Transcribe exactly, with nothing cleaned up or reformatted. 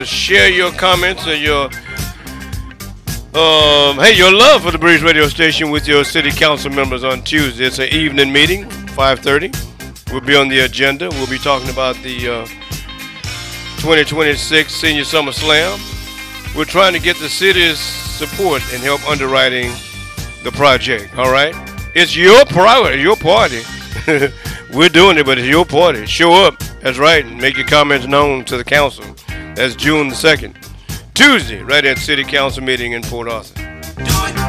Share your comments and your um, hey, your love for the Breeze Radio Station with your city council members on Tuesday. It's an evening meeting, five thirty. We'll be on the agenda. We'll be talking about the uh, twenty twenty-six Senior Summer Slam. We're trying to get the city's support and help underwriting the project. All right, it's your priority, your party. We're doing it, but it's your party. Show up. That's right. And make your comments known to the council. That's June the second. Tuesday, right at City Council meeting in Port Arthur.